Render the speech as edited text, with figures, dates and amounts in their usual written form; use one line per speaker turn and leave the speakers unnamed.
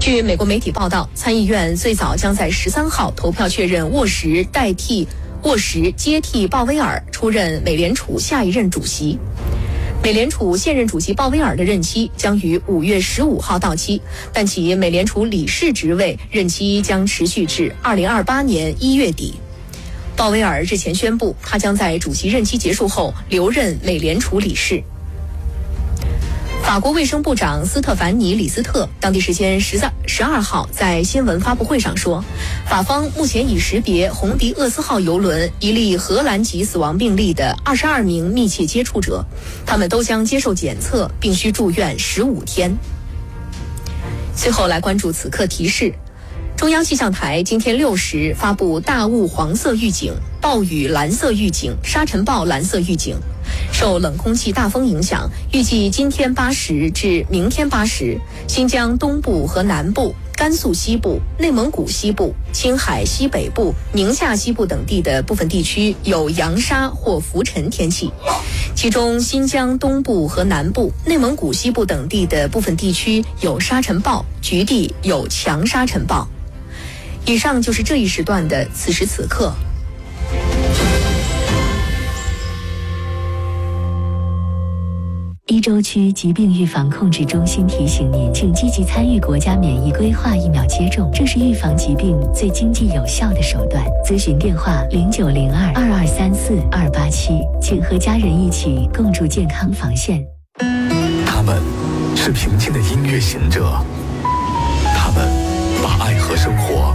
据美国媒体报道，参议院最早将在13号投票确认沃什接替鲍威尔出任美联储下一任主席。美联储现任主席鲍威尔的任期将于5月15号到期，但其美联储理事职位任期将持续至2028年1月底。鲍威尔日前宣布，他将在主席任期结束后留任美联储理事。法国卫生部长斯特凡尼·李斯特当地时间12号在新闻发布会上说，法方目前已识别红迪厄斯号邮轮一例荷兰籍死亡病例的22名密切接触者，他们都将接受检测，并需住院15天。最后来关注此刻提示。中央气象台今天6时发布大雾黄色预警、暴雨蓝色预警、沙尘暴蓝色预警。受冷空气大风影响，预计今天8时至明天8时，新疆东部和南部、甘肃西部、内蒙古西部、青海西北部、宁夏西部等地的部分地区有扬沙或浮尘天气，其中新疆东部和南部、内蒙古西部等地的部分地区有沙尘暴，局地有强沙尘暴。以上就是这一时段的此时此刻。
一州区疾病预防控制中心提醒您，请积极参与国家免疫规划疫苗接种，这是预防疾病最经济有效的手段。咨询电话0902-2234-287，请和家人一起共筑健康防线。
他们是平静的音乐行者，他们把爱和生活